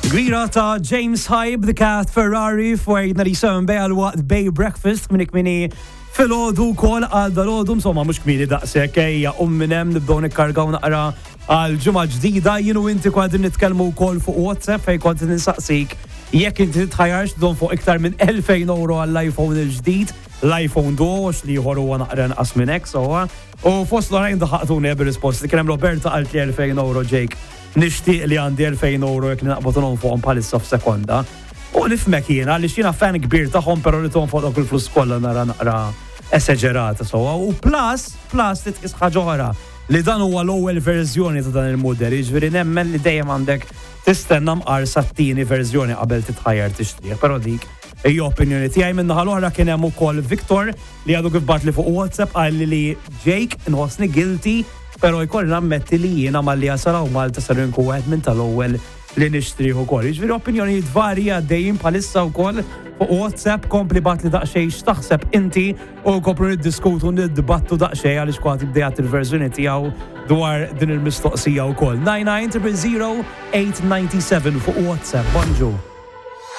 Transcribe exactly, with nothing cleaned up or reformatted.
Gwira ta' James Hype, the cat Ferrari, fwejna li seven bay għal waqt bay breakfast, minnik minni fil-ħodu kol għal dal-ħodu, insomma, mux kmini daqsek, ejja, umminem, nibdow nikkargaw naqra għal ġumma ġdida, jienu inti kwadin nitkelmu kol fuq WhatsApp, fej kont ninsaqsik, jekk inti titħajarx don fuq iktar minn elfejn euro għall-iPhone il-ġdid, l-iPhone dos li jħorru għan naqra nqas minn ek, sowa, u fost l-għarajn daħaqtuni għebi risposti, kienem Roberta għalt li elfejn euro, Jake. Nishtiq li għandi elfejn euro jek naqbotunom fuqom palissa f'sekonda. U nifmek jiena, li xina fan kbir taħom, pero li tom fuq il-flus kolla nara naqra eseġerata. So, u plus, plus titkis ħaġoħra li dan huwa l-ewwel verżjoni ta' dan il-model, jiġifieri nemmen li dejjem għandek tistenna mqar sattini verżjoni qabel titħajjar tixtrih, però dik hija opinjoni tiegħi minnaħa l-oħra kien hemm ukoll Victor li għadu kif bat li fuq WhatsApp qal li Jake inħossni guilty. Pero jkolli nammetti li jiena malli jasaraw Malta saru nkun wieħed minn tal-ewwel li nixtrih ukoll. Jiġifieri opinjonijiet varji għaddejjin bħalissa wkoll fuq WhatsApp kompli bat li daqsxejn x'taħseb inti u komplu niddiskutu niddibattu daqsxejn għaliex kważi bdejat il-verżjoni tiegħu dwar din il-mistoqsija wkoll. nine nine zero zero eight nine seven fuq WhatsApp. Bonġu.